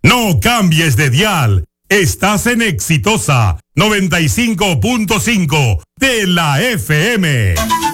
No cambies de dial. Estás en Exitosa 95.5 de la FM.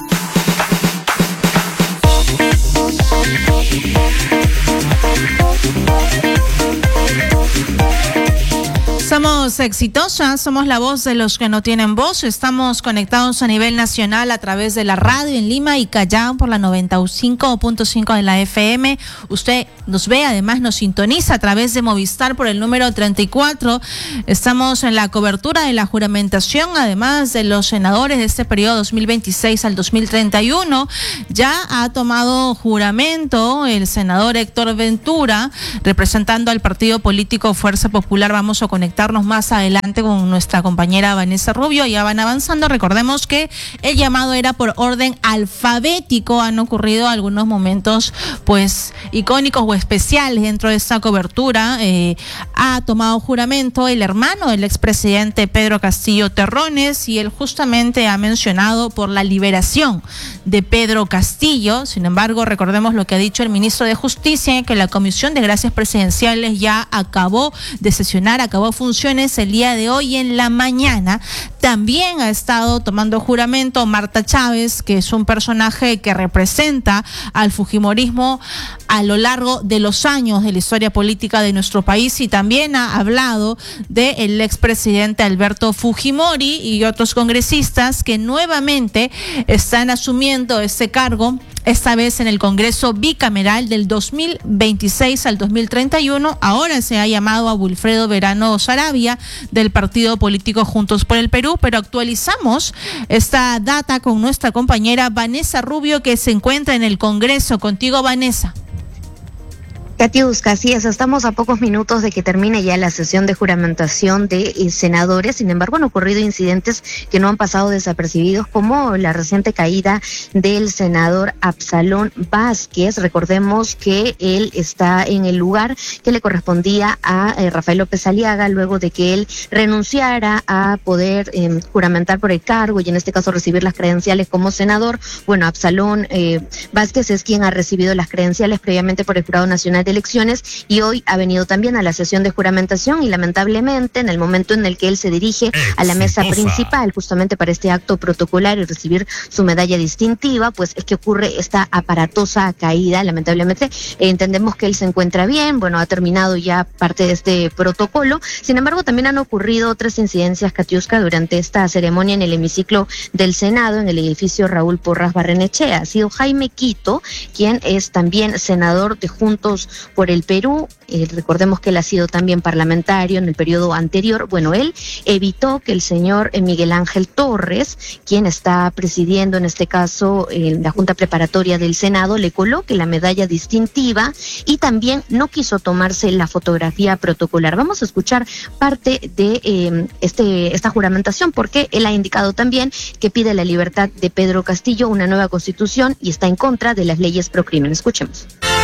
Somos exitosas, somos la voz de los que no tienen voz. Estamos conectados a nivel nacional a través de la radio en Lima y Callao por la 95.5 de la FM. Usted nos ve, además nos sintoniza a través de Movistar por el número 34. Estamos en la cobertura de la juramentación, además de los senadores de este periodo 2026 al 2031. Ya ha tomado juramento el senador Héctor Ventura, representando al partido político Fuerza Popular. Vamos a conectarnos más adelante con nuestra compañera Vanessa Rubio. Ya van avanzando. Recordemos que el llamado era por orden alfabético. Han ocurrido algunos momentos pues icónicos o especiales dentro de esta cobertura. Ha tomado juramento el hermano del expresidente Pedro Castillo Terrones, y él justamente ha mencionado por la liberación de Pedro Castillo. Sin embargo, recordemos lo que ha dicho el ministro de Justicia, que la Comisión de Gracias Presidenciales ya acabó de sesionar, acabó funciones el día de hoy en la mañana. También ha estado tomando juramento Marta Chávez, que es un personaje que representa al fujimorismo a lo largo de los años de la historia política de nuestro país, y también ha hablado del expresidente Alberto Fujimori y otros congresistas que nuevamente están asumiendo ese cargo, esta vez en el Congreso bicameral del 2026 al 2031. Ahora se ha llamado a Wilfredo Verano Saravia del partido político Juntos por el Perú, pero actualizamos esta data con nuestra compañera Vanessa Rubio, que se encuentra en el Congreso. Contigo, Vanessa. Katiuska, así es, estamos a pocos minutos de que termine ya la sesión de juramentación de senadores. Sin embargo, han ocurrido incidentes que no han pasado desapercibidos, como la reciente caída del senador Absalón Vázquez. Recordemos que él está en el lugar que le correspondía a Rafael López Aliaga, luego de que él renunciara a poder juramentar por el cargo y en este caso recibir las credenciales como senador. Bueno, Absalón Vázquez es quien ha recibido las credenciales previamente por el Jurado Nacional de Elecciones, y hoy ha venido también a la sesión de juramentación, y lamentablemente en el momento en el que él se dirige a la mesa principal justamente para este acto protocolar y recibir su medalla distintiva, pues es que ocurre esta aparatosa caída. Lamentablemente entendemos que él se encuentra bien, bueno, ha terminado ya parte de este protocolo. Sin embargo, también han ocurrido otras incidencias, Katiuska, durante esta ceremonia en el hemiciclo del Senado, en el edificio Raúl Porras Barrenechea. Ha sido Jaime Quito, quien es también senador de Juntos por el Perú. Recordemos que él ha sido también parlamentario en el periodo anterior. Bueno, él evitó que el señor Miguel Ángel Torres, quien está presidiendo en este caso la Junta Preparatoria del Senado, le coloque la medalla distintiva, y también no quiso tomarse la fotografía protocolar. Vamos a escuchar parte de esta juramentación, porque él ha indicado también que pide la libertad de Pedro Castillo, una nueva constitución, y está en contra de las leyes pro crimen. Escuchemos.